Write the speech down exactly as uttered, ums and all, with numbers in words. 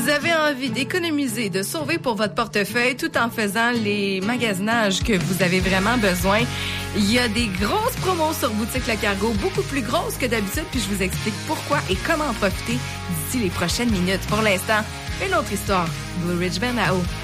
Vous avez envie d'économiser, de sauver pour votre portefeuille tout en faisant les magasinages que vous avez vraiment besoin. Il y a des grosses promos sur Boutique Le Cargo, beaucoup plus grosses que d'habitude, puis je vous explique pourquoi et comment en profiter d'ici les prochaines minutes. Pour l'instant, une autre histoire. Blue Ridge Band à eau.